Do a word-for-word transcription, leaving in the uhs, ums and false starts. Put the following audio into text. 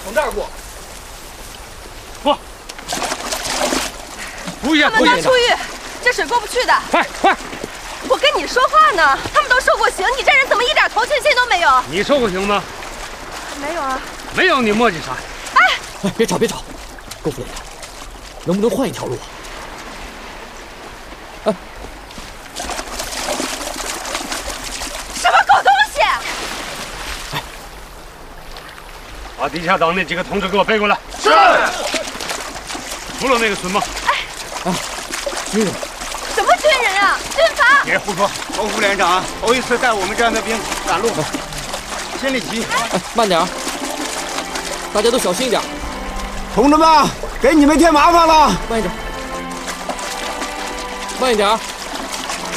从这儿过。 过。注意啊！ 他们刚出狱，这水过不去的。 快快！ 我跟你说话呢，他们都受过刑，你这人怎么一点同情心都没有？ 你受过刑吗？ 没有啊。 没有，你磨叽啥？ 哎哎，别吵别吵，够副连长，能不能换一条路啊？哎， 什么狗东西！ 哎， 把地下党那几个同志给我背过来。 是。 除了那个孙茂。 哎， 啊，军人。 什么军人啊？军阀！ 别胡说，欧副连长头一次带我们这样的兵赶路，心里急。 哎，慢点，大家都小心一点。 同志们，给你们添麻烦了。 慢一点，慢一点。